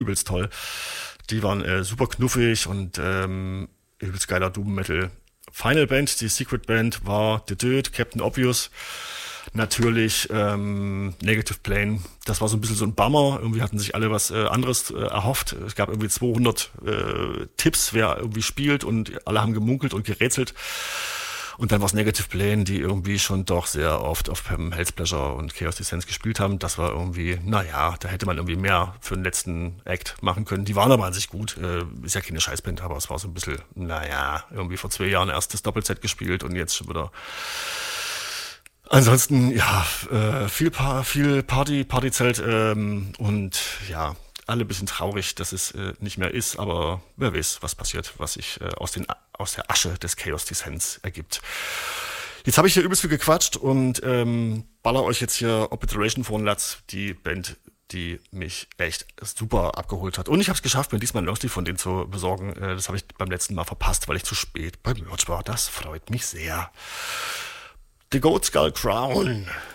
übelst toll. Die waren super knuffig und übelst geiler Doom Metal. Final Band, die Secret Band, war The Dirt, Captain Obvious. Natürlich Negative Plane. Das war so ein bisschen so ein Bummer. Irgendwie hatten sich alle was anderes erhofft. Es gab irgendwie 200 Tipps, wer irgendwie spielt, und alle haben gemunkelt und gerätselt. Und dann war es Negative Plane, die irgendwie schon doch sehr oft auf Hell's Pleasure und Chaos Descent gespielt haben. Das war irgendwie, naja, da hätte man irgendwie mehr für den letzten Act machen können. Die waren aber an sich gut. Ist ja keine Scheißband, aber es war so ein bisschen, naja, irgendwie vor 2 Jahren erst das Doppelset gespielt und jetzt schon wieder. Ansonsten, ja, viel Partyzelt und ja, alle ein bisschen traurig, dass es nicht mehr ist, aber wer weiß, was passiert, was sich aus der Asche des Chaos Descents ergibt. Jetzt habe ich hier übelst viel gequatscht und baller euch jetzt hier Obliteration von Latz, die Band, die mich echt super abgeholt hat. Und ich habe es geschafft, mir diesmal ein Longsleeve von denen zu besorgen. Das habe ich beim letzten Mal verpasst, weil ich zu spät beim Merch war. Das freut mich sehr. The Goat Skull Crown.